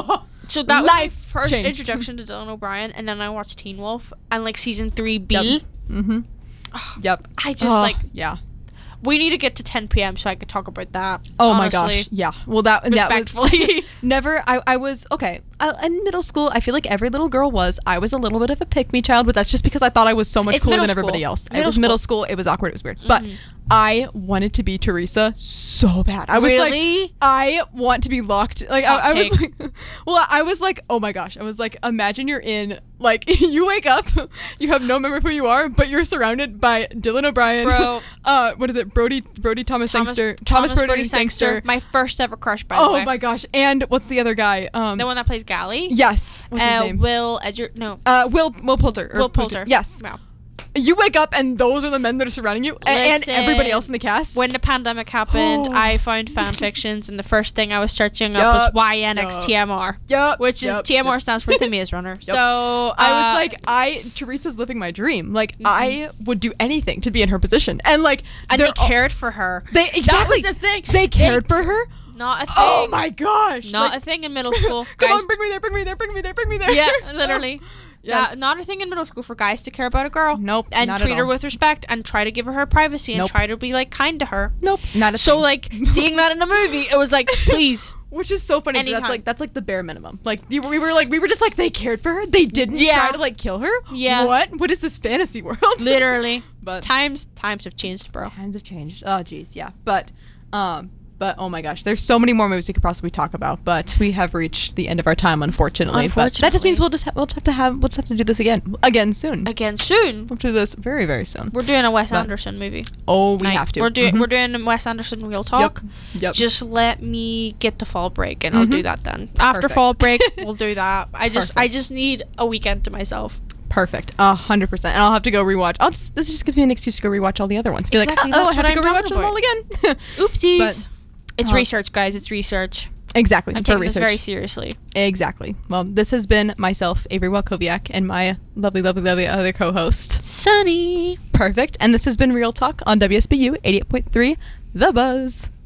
So that was my first introduction to Dylan O'Brien, and then I watched Teen Wolf and like season 3B. Yep. Mm-hmm. Yep. I just we need to get to 10 p.m. so I could talk about that. Oh honestly. My gosh. Yeah. Well, that was never. I was okay. In middle school, I feel like every little girl was. I was a little bit of a pick-me child, but that's just because I thought I was so much cooler than everybody else. It was middle school. It was awkward. It was weird. But I wanted to be Teresa so bad. I was like, I want to be locked. Like I was like, well, I was like, oh my gosh. I was like, imagine you're in like you wake up, you have no memory of who you are, but you're surrounded by Dylan O'Brien. Bro. What is it? Brody Thomas Sangster. Thomas Brody Sangster. My first ever crush, by the way. Oh my gosh. And what's the other guy? The one that plays Gally? Yes. What's his name? Will Edger. No. Will Poulter. Will Poulter. Yes. Wow. You wake up and those are the men that are surrounding you. And everybody else in the cast. When the pandemic happened, I found fan fictions, and the first thing I was searching up was YNXTMR. Yep. Which is TMR stands for The Maze Runner. So I was like, Teresa's living my dream. Like I would do anything to be in her position. And like they cared for her. That was the thing. They cared for her. Not a thing. Oh my gosh. Not a thing in middle school. Come on, bring me there. Yeah, literally. Yes. Not a thing in middle school for guys to care about a girl. Nope. And treat her with respect and try to give her privacy and try to be like kind to her. Nope. Not a thing. So like seeing that in a movie, it was like, please. Which is so funny. That's like the bare minimum. Like we were just like, they cared for her. They didn't try to like kill her. Yeah. What is this fantasy world? Literally. But times have changed, bro. Times have changed. Oh geez, yeah. But oh my gosh, there's so many more movies we could possibly talk about, but we have reached the end of our time, unfortunately. But that just means we'll have to do this again soon. We'll do this very, very soon. We're doing a Wes Anderson movie. Oh, we have to. We're doing Wes Anderson Real Talk. Yep. Just let me get to fall break, and I'll do that then. After fall break, we'll do that. I just need a weekend to myself. Perfect. 100%. And I'll have to go rewatch. This just gives me an excuse to go rewatch all the other ones. Be like, I have to go rewatch them all again. Oopsies. It's research, guys. It's research. Exactly. I'm taking this very seriously. Exactly. Well, this has been myself, Avery Walkowiak, and my lovely, lovely, lovely other co-host, Sunny. Perfect. And this has been Real Talk on WSBU 88.3 The Buzz.